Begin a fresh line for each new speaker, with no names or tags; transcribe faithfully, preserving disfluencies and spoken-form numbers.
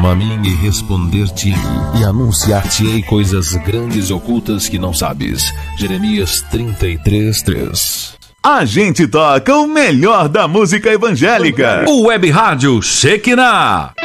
Clama a mim e responder-te-ei, e anunciar-te-ei coisas grandes e ocultas que não sabes. Jeremias trinta e três, três.
A gente toca o melhor da música evangélica.
O Web Rádio Shekinah.